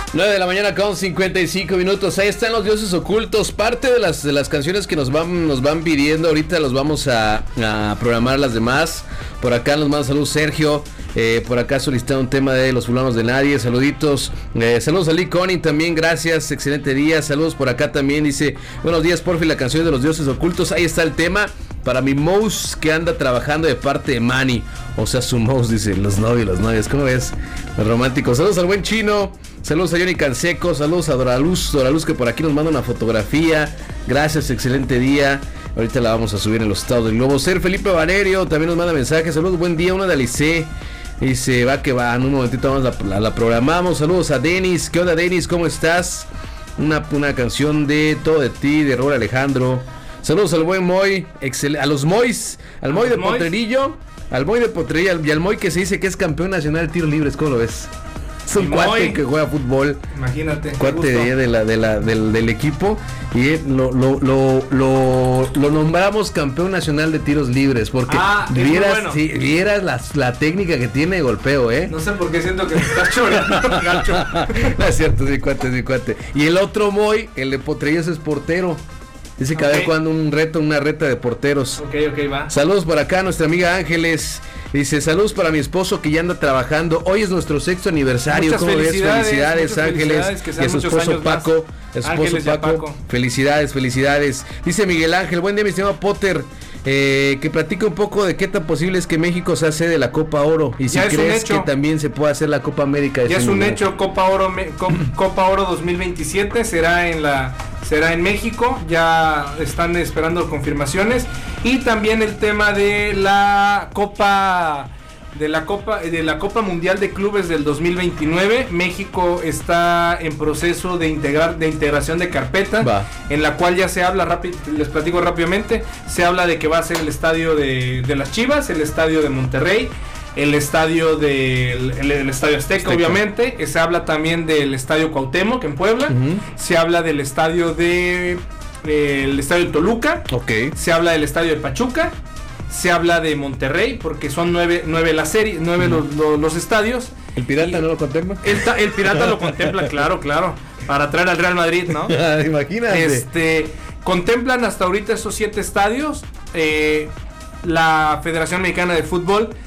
9 de la mañana con 55 minutos. Ahí están los dioses ocultos. Parte de las canciones que nos van pidiendo. Ahorita los vamos a programar las demás. Por acá nos manda saludos Sergio. Por acá solicita un tema de los fulanos de nadie. Saluditos. Saludos a Lee Conning también. Gracias. Excelente día. Saludos por acá también. Dice: buenos días, porfi, la canción de los dioses ocultos. Ahí está el tema. Para mi mouse que anda trabajando de parte de Manny. O sea, su mouse, dice, los novios. ¿Cómo ves? Los románticos. Saludos al buen Chino. Saludos a Johnny Canseco. Saludos a Doraluz que por aquí nos manda una fotografía. Gracias, excelente día. Ahorita la vamos a subir en los estados del globo. Ser Felipe Valerio también nos manda mensajes. Saludos, buen día, una de Alice. Dice, va que va, en un momentito vamos la programamos. Saludos a Denis. ¿Qué onda, Denis? ¿Cómo estás? Una canción de Todo de ti, de Raúl Alejandro. Saludos al buen Moy, a los Moys, al Moy de Potrerillo, al Moy de Potrerillo y al Moy que se dice que es campeón nacional de tiros libres. ¿Cómo lo ves? Es un cuate que juega fútbol. Imagínate. Cuate del equipo. Y lo nombramos campeón nacional de tiros libres. Porque vieras la técnica que tiene de golpeo, ¿eh? No sé por qué siento que me está chorando, gacho. No es cierto, es mi cuate. Y el otro Moy, el de Potrerillos, es portero. Dice que okay. Jugando una reta de porteros. Ok, va. Saludos por acá, nuestra amiga Ángeles. Dice, saludos para mi esposo que ya anda trabajando. Hoy es nuestro 6º aniversario. Muchas felicidades, Ángeles. Que y a su esposo Paco. Paco. Felicidades. Dice Miguel Ángel, buen día, mi estimado Potter. Que platique un poco de qué tan posible es que México se hace de la Copa Oro. Y si crees que también se puede hacer la Copa América. Ya es un hecho, Copa Oro 2027 será en México. Ya están esperando confirmaciones. Y también el tema de la Copa Mundial de Clubes del 2029. México está en proceso de integración de carpeta, en la cual ya se habla les platico rápidamente. Se habla de que va a ser el estadio de las Chivas, el estadio de Monterrey, el estadio el estadio Azteca, obviamente. Se habla también del estadio Cuauhtémoc en Puebla. Se habla del estadio de Toluca. Se habla del estadio de Pachuca. Se habla de Monterrey, porque son 9 la serie, 9 los estadios. ¿El Pirata no lo contempla? El Pirata lo contempla, claro, para traer al Real Madrid, ¿no? Imagínate. Contemplan hasta ahorita esos 7 estadios. La Federación Mexicana de Fútbol